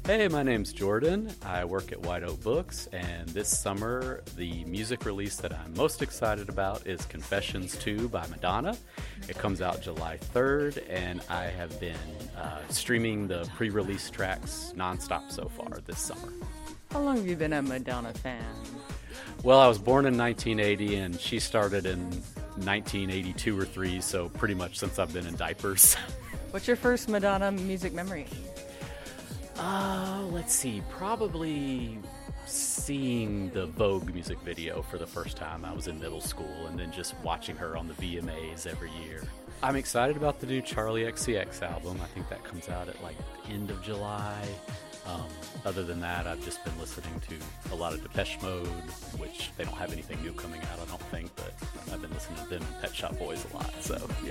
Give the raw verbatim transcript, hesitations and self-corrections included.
Hey, my name's Jordan. I work at White Oak Books, and this summer, the music release that I'm most excited about is Confessions two by Madonna. It comes out July third, and I have been uh, streaming the pre-release tracks nonstop so far this summer. How long have you been a Madonna fan? Well, I was born in nineteen eighty, and she started in nineteen eighty-two or three, so pretty much since I've been in diapers. What's your first Madonna music memory? Uh, let's see, probably seeing the Vogue music video for the first time. I was in middle school, and then just watching her on the V M As every year. I'm excited about the new Charlie X C X album. I think that comes out at like the end of July. Um, other than that, I've just been listening to a lot of Depeche Mode, which they don't have anything new coming out, I don't think, but I've been listening to them and Pet Shop Boys a lot, so yeah.